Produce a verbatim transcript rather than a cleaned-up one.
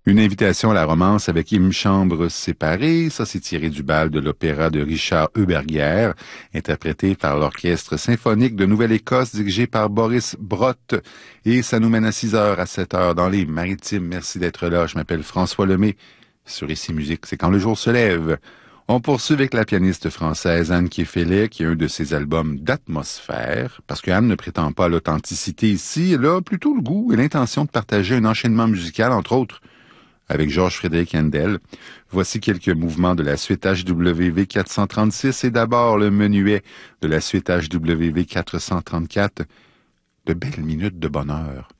Une invitation à la romance avec Hymne chambre séparée, ça c'est tiré du bal de l'opéra de Richard Heuberger, interprété par l'Orchestre symphonique de Nouvelle-Écosse dirigé par Boris Brott. Et ça nous mène à six heures à sept heures dans les Maritimes. Merci d'être là. Je m'appelle François Lemay. Sur Ici Musique, c'est quand le jour se lève. On poursuit avec la pianiste française Anne Kiefele, qui a un de ses albums d'atmosphère, parce que Anne ne prétend pas à l'authenticité ici, elle a plutôt le goût et l'intention de partager un enchaînement musical, entre autres, avec Georges Frédéric Handel. Voici quelques mouvements de la suite H W V quatre cent trente-six et d'abord le menuet de la suite H W V quatre cent trente-quatre. De belles minutes de bonheur.